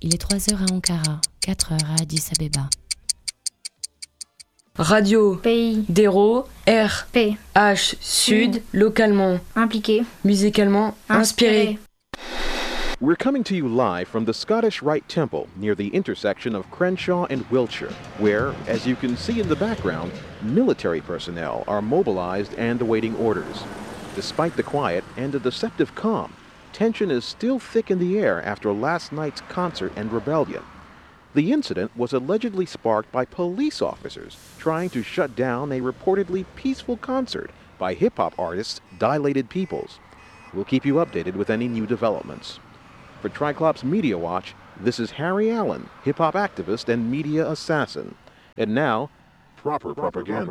Il est 3 heures à Ankara, 4 heures à Addis Abeba. Radio, Pays, Déro, R, P, H, Sud, localement, impliqué, musicalement, inspiré. We're coming to you live from the Scottish Rite Temple near the intersection of Crenshaw and Wiltshire, where, as you can see in the background, military personnel are mobilized and awaiting orders. Despite the quiet and a deceptive calm, tension is still thick in the air after last night's concert and rebellion. The incident was allegedly sparked by police officers trying to shut down a reportedly peaceful concert by hip-hop artist Dilated Peoples. We'll keep you updated with any new developments. For Triclops Media Watch, this is Harry Allen, hip-hop activist and media assassin. And now, proper propaganda.